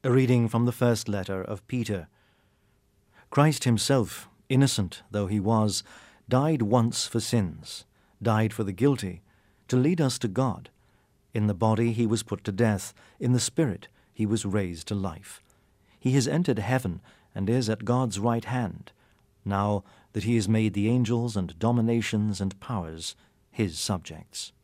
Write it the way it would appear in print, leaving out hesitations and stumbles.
A reading from the first letter of Peter. Christ himself, innocent though he was, died once for sins, died for the guilty, to lead us to God. In the body he was put to death, in the spirit he was raised to life. He has entered heaven and is at God's right hand, now that he has made the angels and dominations and powers his subjects.